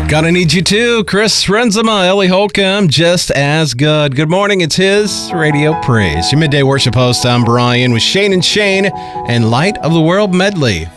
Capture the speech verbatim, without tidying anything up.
Gonna Need You Too, Chris Renzema, Ellie Holcomb, Just As Good. Good morning, it's his Radio Praise. Your midday worship host, I'm Brian, with Shane and Shane and Light of the World medley.